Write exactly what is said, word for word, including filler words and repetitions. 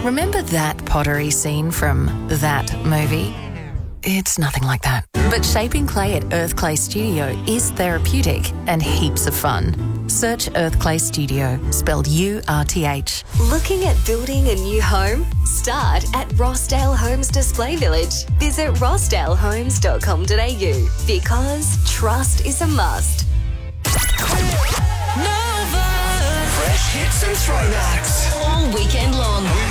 Remember that pottery scene from that movie? It's nothing like that. But shaping clay at Earth Clay Studio is therapeutic and heaps of fun. Search Earth Clay Studio, spelled U R T H. Looking at building a new home? Start at Rossdale Homes Display Village. Visit rossdale homes dot com dot a u because trust is a must. Fresh hits and throwbacks All weekend long.